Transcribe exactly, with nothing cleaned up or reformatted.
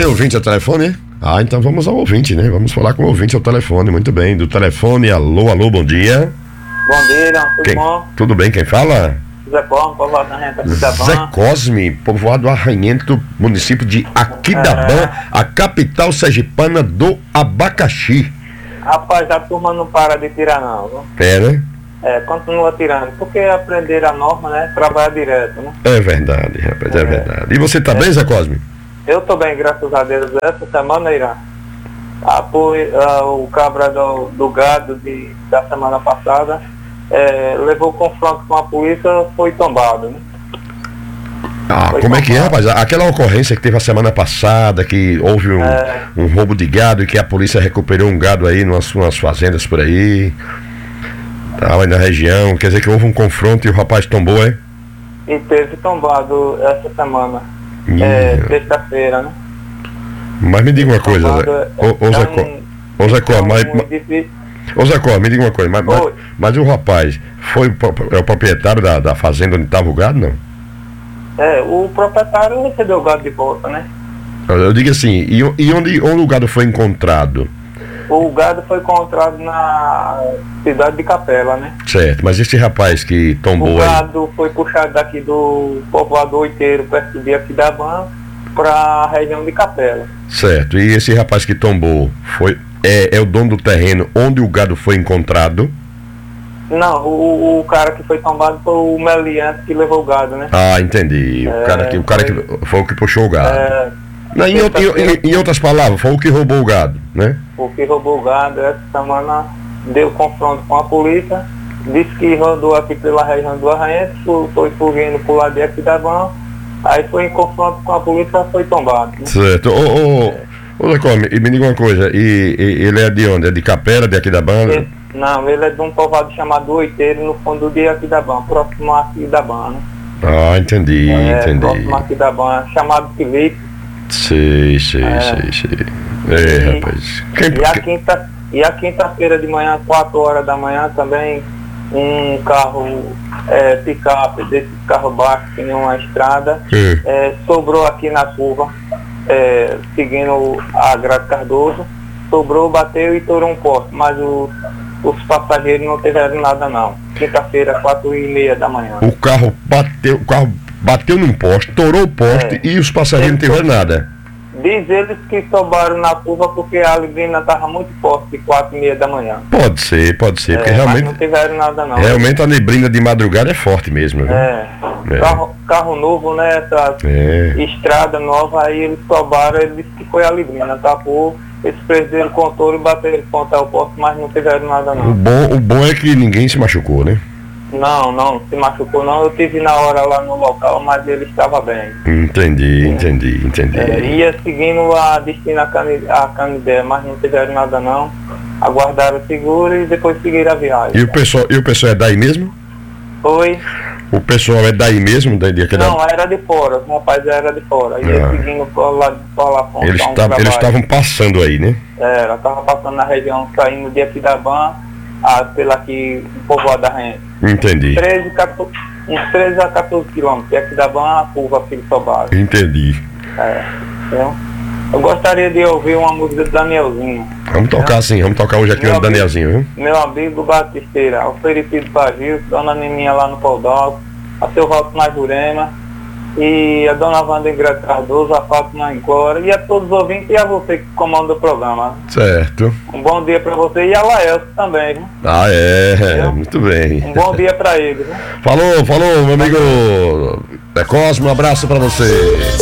ouvinte ao telefone? Ah, então vamos ao ouvinte, né? Vamos falar com o ouvinte ao telefone, muito bem. Do telefone, alô, alô, bom dia. Bom dia, tudo quem, bom? Tudo bem, quem fala? Zé Cosme, povoado Arranhento, Zé Cosme, povoado Arranhento, município de Aquidabã, é. a capital sergipana do abacaxi. Rapaz, a turma não para de tirar não, viu? É, né? É, continua tirando, porque aprender a norma, né? Trabalha direto, né? É verdade, rapaz, é, é verdade. E você tá é. bem, Zé Cosme? Eu tô bem, graças a Deus. Essa semana, Irã, a, a, o cabra do, do gado de, da semana passada é, levou confronto com a polícia, foi tombado, né? Ah, foi como tombado. é que é, rapaz? Aquela ocorrência que teve a semana passada, que houve um, é. um roubo de gado e que a polícia recuperou um gado aí nas umas fazendas por aí, tava aí na região, quer dizer que houve um confronto e o rapaz tombou, é? E teve tombado essa semana, é, sexta-feira, né? Mas me diga uma coisa, Zé. Ô Zé Cosme, ô Zé Cosme, mas... Ô Zé Cosme, me diga uma coisa, mas, mas, mas o rapaz foi é o proprietário da, da fazenda onde estava o gado, não? É, o proprietário recebeu o gado de volta, né? Eu digo assim, e, e onde, onde o gado foi encontrado? O gado foi encontrado na cidade de Capela, né? Certo, mas esse rapaz que tombou aí... O gado aí... foi puxado daqui do povoado Oiteiro, perto de Aquidabã, para a região de Capela. Certo, e esse rapaz que tombou foi, é, é o dono do terreno onde o gado foi encontrado? Não, o, o cara que foi tombado foi o meliante que levou o gado, né? Ah, entendi. O é, cara, que, o cara foi, que foi o que puxou o gado. É, Não, em, em, em outras palavras, foi o que roubou o gado, né? O que roubou o gado, essa semana deu confronto com a polícia, disse que rodou aqui pela região do Arranhento, foi fugindo por lá de Aquidabã, aí foi em confronto com a polícia, foi tombado. Né? Certo. Ô, ô, ô, Zé Cosme, e me diga uma coisa, e, e ele é de onde? É de Capela, de Aquidabã? Ele, não, ele é de um povoado chamado Oiteiro, no fundo de Aquidabã, próximo a Aquidabã, né? Ah, entendi, é, entendi. Próximo a Aquidabã, chamado Felipe. Sei, sei, é. sei, sei. É, e, rapaz. Quem, e a quinta, e a quinta-feira de manhã, quatro horas da manhã, também um carro é, picape, desse carro baixo que tinha uma estrada, é. É, sobrou aqui na curva, é, seguindo a Graça Cardoso, sobrou, bateu e torou um poste, mas o, os passageiros não tiveram nada não. Quinta-feira, quatro e meia da manhã. O carro bateu, o carro bateu num poste, torou o poste é. e os passageiros não tiveram nada. Diz eles que sobraram na curva porque a neblina estava muito forte, de quatro e meia da manhã. Pode ser, pode ser, é, porque realmente... não tiveram nada não. Realmente a neblina de madrugada é forte mesmo, viu? É, é. Carro, carro novo, né, essa é. estrada nova, aí eles sobraram, eles disse que foi a neblina, tapou, eles perderam o controle e bateram contra o poste, mas não tiveram nada não. O bom, o bom é que ninguém se machucou, né? Não, não, se machucou não, eu estive na hora lá no local, mas ele estava bem. Entendi, é. entendi, entendi. É, ia seguindo a destino a, Cane, a Canidé, mas não tiveram nada não, aguardaram o seguro e depois seguiram a viagem. E o pessoal, e o pessoal é daí mesmo? Oi? O pessoal é daí mesmo? Daí de não, era de fora, o rapaz era de fora, ia ah. seguindo por lá, por lá fora. Eles um estavam passando aí, né? É, ela estava passando na região, saindo de Aquidabã, a, pela aqui, povoado da Rente. Entendi. treze, quatorze, uns treze a quatorze quilômetros, e Aquidabã, a curva aqui de Sobado. Entendi. É, então, eu gostaria de ouvir uma música do Danielzinho. Vamos tocar é? sim, vamos tocar hoje aqui o Danielzinho, viu? Meu amigo Batisteira, oferecido para Gil, Dona Nininha lá no Podal, a seu Valdo na Jurema, e a Dona Wanda Ingrata Cardoso, a Fátima Encora, e a todos os ouvintes e a você que comanda o programa. Certo. Um bom dia para você e a Laelso também, viu? Ah, é, é, muito bem. Um bom dia para ele, viu? Falou, falou, meu amigo Zé Cosme, um abraço para você.